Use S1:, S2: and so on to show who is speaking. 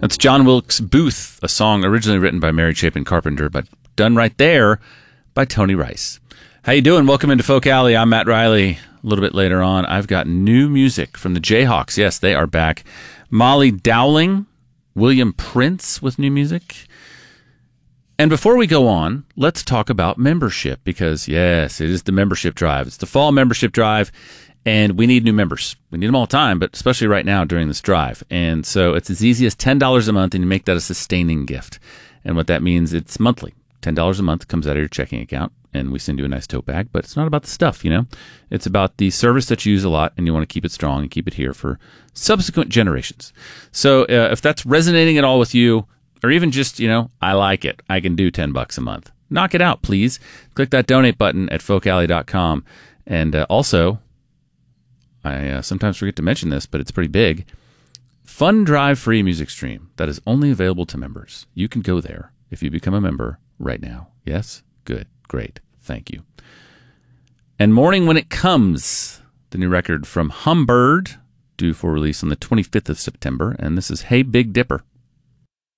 S1: That's John Wilkes Booth, a song originally written by Mary Chapin Carpenter, but done right there by Tony Rice. How you doing? Welcome into Folk Alley. I'm Matt Riley. A little bit later on, I've got new music from the Jayhawks. Yes, they are back. Molly Dowling, William Prince with new music. And before we go on, let's talk about membership because, yes, it is the membership drive. It's the fall membership drive, and we need new members. We need them all the time, but especially right now during this drive. And so it's as easy as $10 a month, and you make that a sustaining gift. And what that means, it's monthly. $10 a month comes out of your checking account, and we send you a nice tote bag. But it's not about the stuff, you know. It's about the service that you use a lot, and you want to keep it strong and keep it here for subsequent generations. So if that's resonating at all with you, or even just, you know, I like it, I can do $10 a month, knock it out, please. Click that donate button at folkalley.com. And also, I sometimes forget to mention this, but it's pretty big. Fun Drive free music stream that is only available to members. You can go there if you become a member right now. Yes? Good. Great. Thank you. And Morning When It Comes, the new record from Humbird, due for release on the 25th of September. And this is Hey Big Dipper.